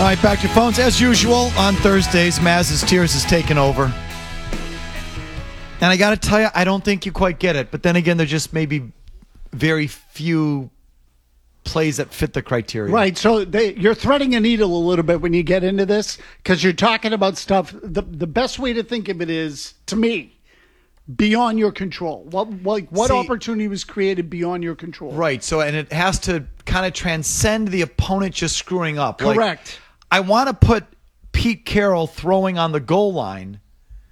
All right, back to your phones. As usual, on Thursdays, Maz's Tears is taken over. And I got to tell you, I don't think you quite get it. But then again, there just maybe very few plays that fit the criteria. Right, so you're threading a needle a little bit when you get into this because you're talking about stuff. The best way to think of it is, to me, beyond your control. What opportunity was created beyond your control? Right, so and it has to kind of transcend the opponent just screwing up. Correct. I want to put Pete Carroll throwing on the goal line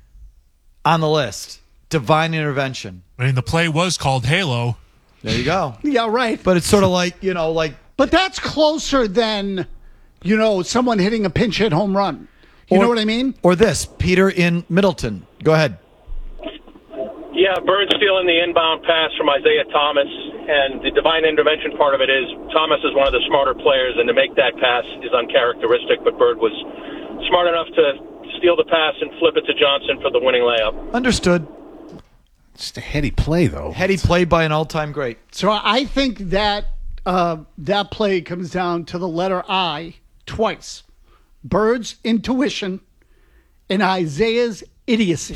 on the list. Divine intervention. I mean, the play was called Halo. There you go. Yeah, right. But it's sort of like, But that's closer than, someone hitting a pinch hit home run. You know what I mean? Or this, Peter in Middleton. Go ahead. Yeah, Bird stealing the inbound pass from Isaiah Thomas, and the divine intervention part of it is Thomas is one of the smarter players, and to make that pass is uncharacteristic, but Bird was smart enough to steal the pass and flip it to Johnson for the winning layup. Understood. Just a heady play, though. Heady play by an all-time great. So I think that that play comes down to the letter I twice. Bird's intuition and Isaiah's idiocy.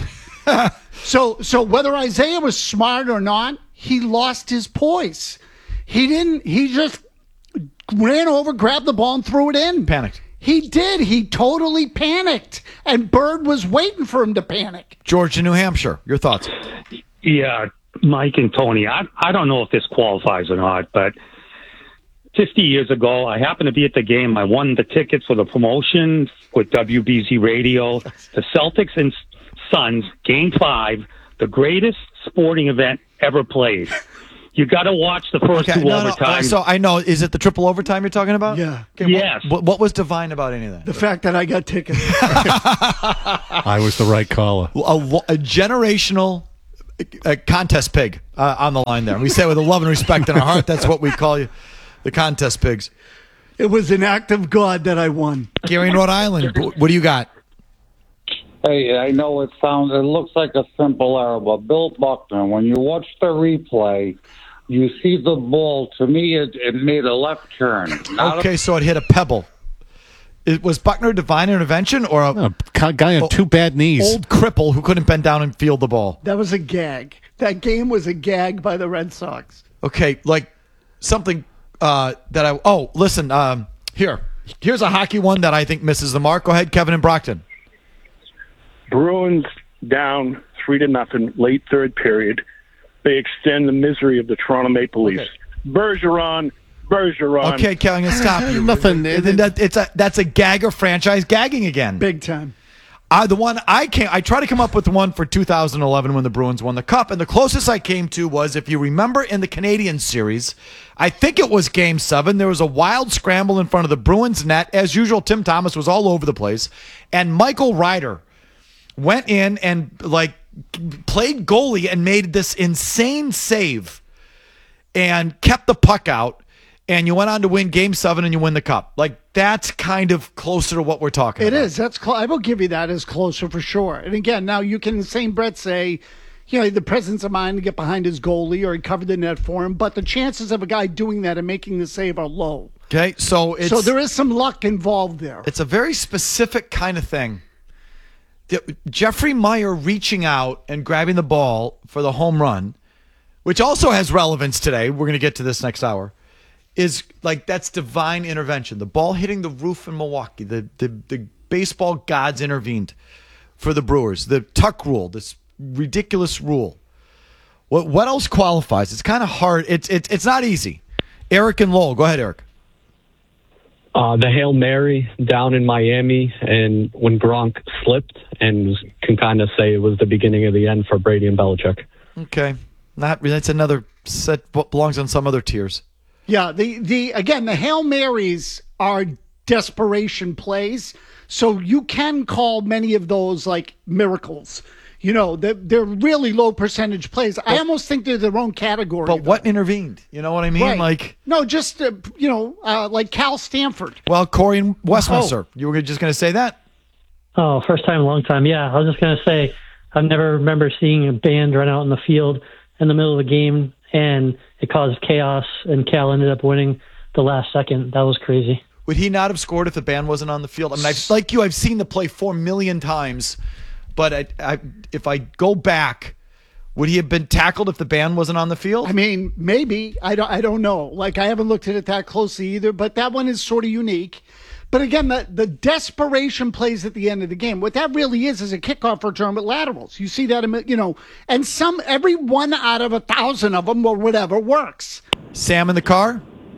So whether Isaiah was smart or not, he lost his poise. He just ran over, grabbed the ball, and threw it in. Panicked. He did. He totally panicked. And Bird was waiting for him to panic. George in New Hampshire, your thoughts? Yeah, Mike and Tony, I don't know if this qualifies or not, but 50 years ago, I happened to be at the game. I won the tickets for the promotion with WBZ Radio. The Celtics and Suns, Game 5, the greatest sporting event ever played. You got to watch the first two overtimes. So I know, is it the triple overtime you're talking about? Yeah. Okay, yes. What was divine about any of that? The fact that I got tickets. I was the right caller. A generational contest pig on the line there. We say it with a love and respect in our heart. That's what we call you, the contest pigs. It was an act of God that I won. Gary in Rhode Island, what do you got? Hey, I know it looks like a simple error, but Bill Buckner, when you watch the replay, you see the ball. To me, it made a left turn. So it hit a pebble. Was Buckner divine intervention or a guy on two bad knees? Old cripple who couldn't bend down and field the ball? That was a gag. That game was a gag by the Red Sox. Okay, like something listen, here's a hockey one that I think misses the mark. Go ahead, Kevin in Brockton. Bruins down 3-0, late third period. They extend the misery of the Toronto Maple Leafs. Okay. Bergeron. Okay, Kelly, I'm going to stop you. Nothing. That's a gagger franchise gagging again. Big time. The one I try to come up with one for 2011 when the Bruins won the Cup, and the closest I came to was, if you remember in the Canadian series, I think it was Game 7, there was a wild scramble in front of the Bruins net. As usual, Tim Thomas was all over the place, and Michael Ryder went in and played goalie and made this insane save and kept the puck out. And you went on to win Game 7 and you win the Cup. That's kind of closer to what we're talking about. It is. I will give you that as closer for sure. And again, now you can in the same breath say, the presence of mind to get behind his goalie or he covered the net for him. But the chances of a guy doing that and making the save are low. Okay, so there is some luck involved there. It's a very specific kind of thing. Jeffrey Meyer reaching out and grabbing the ball for the home run, which also has relevance today. We're going to get to this next hour. Is that's divine intervention. The ball hitting the roof in Milwaukee. The baseball gods intervened for the Brewers. The Tuck rule, this ridiculous rule. What else qualifies? It's kind of hard. It's not easy. Eric and Lowell. Go ahead, Eric. The Hail Mary down in Miami, and when Gronk slipped, and can kind of say it was the beginning of the end for Brady and Belichick. Okay, that's another set. Belongs on some other tiers. Yeah, the Hail Marys are desperation plays, so you can call many of those miracles. They're really low percentage plays. I almost think they're their own category. But what intervened? You know what I mean? Right. No, just like Cal Stanford. Well, Corey in Westminster, you were just going to say that? Oh, first time, long time. Yeah, I was just going to say I've never remember seeing a band run out in the field in the middle of the game and it caused chaos, and Cal ended up winning the last second. That was crazy. Would he not have scored if the band wasn't on the field? I mean, I've seen the play 4 million times, but if I go back, would he have been tackled if the band wasn't on the field? I mean, maybe. I don't know. Like, I haven't looked at it that closely either, but that one is sort of unique. But again, the desperation plays at the end of the game. What that really is a kickoff return with laterals. You see that, and every 1 out of 1,000 of them or whatever works. Sam in the car?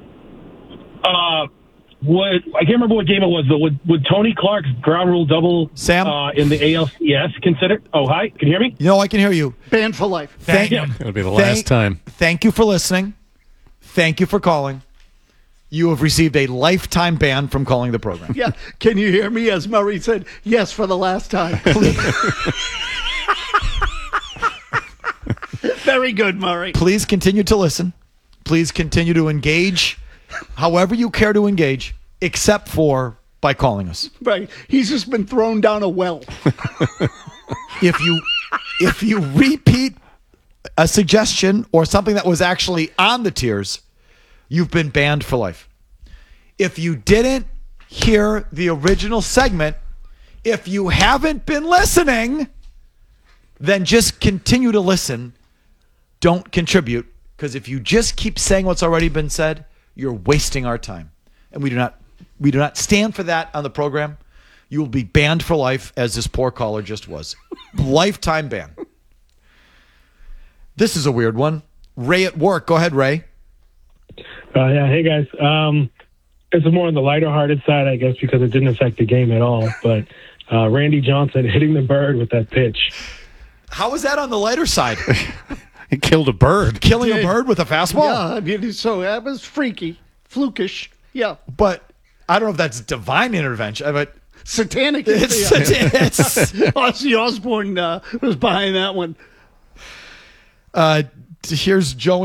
I can't remember what game it was, but would Tony Clark's ground rule double Sam? In the ALCS consider? Oh, hi. Can you hear me? No, I can hear you. Banned for life. It'll be the last time. Thank you for listening. Thank you for calling. You have received a lifetime ban from calling the program. Yeah. Can you hear me? As Murray said, yes, for the last time. Very good, Murray. Please continue to listen. Please continue to engage however you care to engage, except for by calling us. Right. He's just been thrown down a well. If you repeat a suggestion or something that was actually on the tiers, you've been banned for life. If you didn't hear the original segment, if you haven't been listening, then just continue to listen. Don't contribute, because if you just keep saying what's already been said, you're wasting our time. And we do not stand for that on the program. You will be banned for life, as this poor caller just was. Lifetime ban. This is a weird one. Ray at work. Go ahead, Ray. Yeah, hey guys. This is more on the lighter-hearted side, I guess, because it didn't affect the game at all. But Randy Johnson hitting the bird with that pitch. How was that on the lighter side? He killed a bird. Killing a bird with a fastball? Yeah, I mean, so that was freaky, flukish. Yeah. But I don't know if that's divine intervention. But satanic. It's Ozzy Osbourne was behind that one. Here's Joe